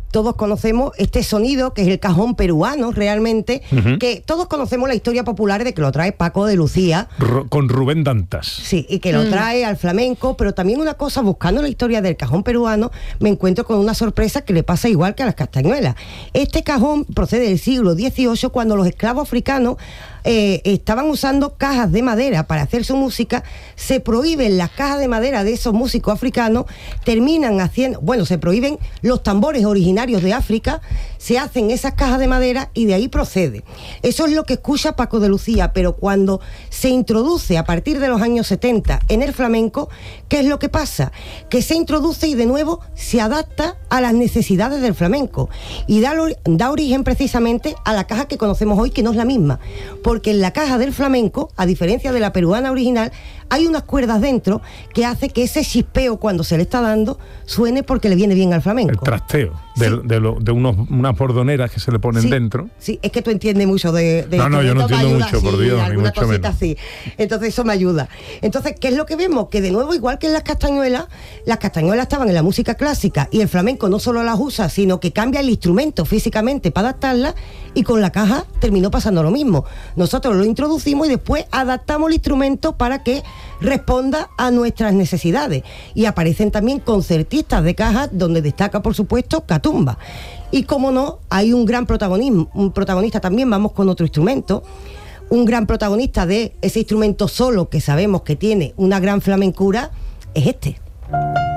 todos conocemos este sonido, que es el cajón peruano realmente, que todos conocemos la historia popular de que lo trae Paco de Lucía. Con Rubén Dantas. Sí, y que lo trae al flamenco, pero también una cosa, buscando la historia del cajón peruano, me encuentro con una sorpresa que le pasa igual que a las castañuelas. Este cajón procede del siglo XVIII, cuando los esclavos africanos estaban usando cajas de madera para hacer su música. Se prohíben las cajas de madera de esos músicos africanos, se prohíben los tambores originarios de África, se hacen esas cajas de madera y de ahí procede. Eso es lo que escucha Paco de Lucía, pero cuando se introduce a partir de los años 70 en el flamenco, ¿qué es lo que pasa? Que se introduce y de nuevo se adapta a las necesidades del flamenco y da origen precisamente a la caja que conocemos hoy, que no es la misma, porque en la caja del flamenco, a diferencia de la peruana original, hay unas cuerdas dentro que hace que ese chispeo, cuando se le está dando, suene porque le viene bien al flamenco. El trasteo Sí. de unas bordoneras que se le ponen dentro. Sí, es que tú entiendes mucho de No, yo no entiendo mucho, por Dios, ni alguna mucho cosita menos. así. Entonces eso me ayuda. Entonces, ¿qué es lo que vemos? Que de nuevo, igual que en las castañuelas estaban en la música clásica, y el flamenco no solo las usa, sino que cambia el instrumento físicamente para adaptarla, y con la caja terminó pasando lo mismo. Nosotros lo introducimos y después adaptamos el instrumento para que responda a nuestras necesidades. Y aparecen también concertistas de caja, donde destaca, por supuesto, Catumba. Y como no, hay un gran protagonista también. Vamos con otro instrumento. Un gran protagonista de ese instrumento solo, que sabemos que tiene una gran flamencura, es este.